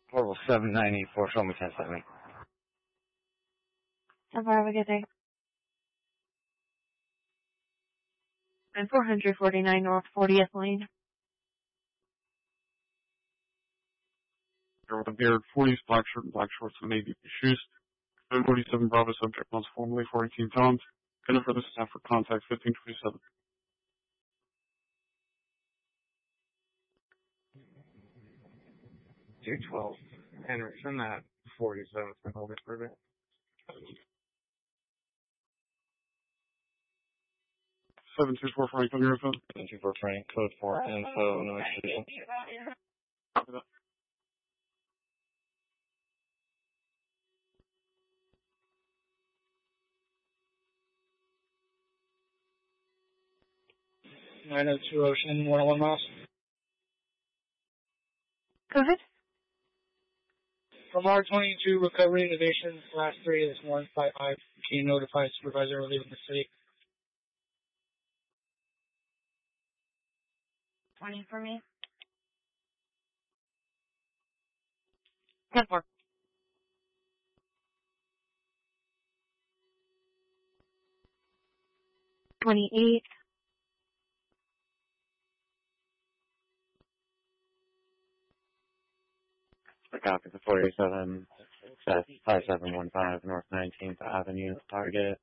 Portable 7984, show me 1070. Have a good day. And 449 North 40th Lane. With a beard, 40s, black shirt and black shorts and navy shoes. 47 Bravo, subject once formerly 418 pounds. Headed for the staff for contact 1527. 212. Henderson at 47. It's been holding for a bit. 724 Frank on your phone. 724 Frank, code 4 info, no extension. Copy that. .902 Ocean, 101 miles. Go ahead. From R22 Recovery Innovation, last 3 this morning, 5 can you notify supervisor we're leaving the city? 20 for me. 10-4. $28. A copy of 47, 5715 North 19th Avenue, Target.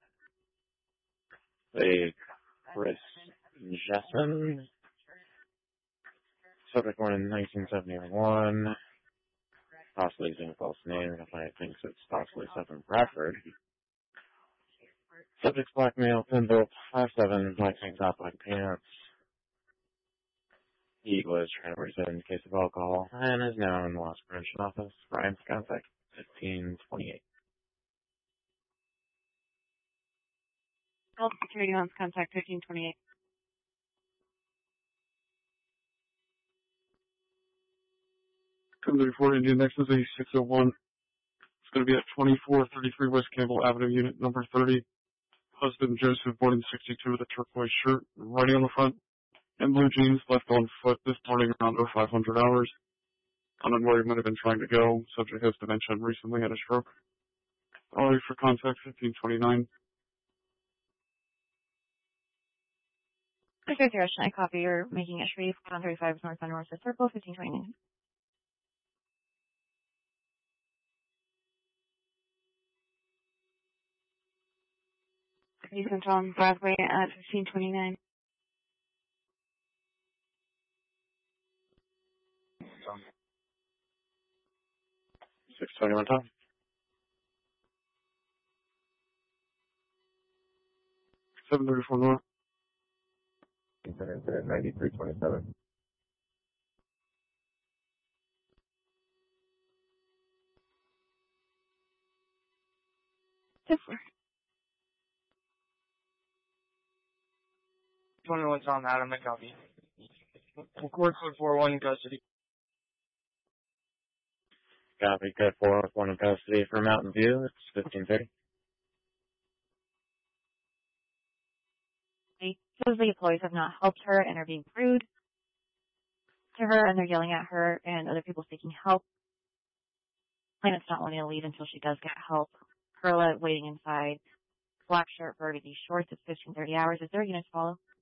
The Chris Jessen. Subject born in 1971. Possibly using a false name. The client thinks it's possibly Stephen Bradford. Subject's black male, 10 built, 5'7", black tank top, black pants. He was trying to rescind in case of alcohol and is now in the loss prevention office. Ryan's contact 1528. Health Security Homes contact 1528. Come to report Indian Nexus 8601. It's going to be at 2433 West Campbell Avenue, unit number 30. Husband Joseph, born in 62 with a turquoise shirt, writing on the front, and blue jeans, left on foot this morning around 0500 hours. Unknown where he might have been trying to go. Subject has dementia and recently had a stroke. All right, for contact 1529. Mr. Thresh, I copy you're making it Sharif, 135 North on North Circle, 1529. You can tell him Broadway at 1529. 621 Tom. 734 North. 9327. Different. 21 Tom Adam, I copy. Record code 41 in custody. Copy, code 4 with 1 in custody for Mountain View. It's 1530. Because the employees have not helped her and are being rude to her, and they're yelling at her and other people seeking help. Plaintiff's not wanting to leave until she does get help. Perla waiting inside. Black shirt, burgundy shorts. It's 1530 hours. Is there a unit to follow?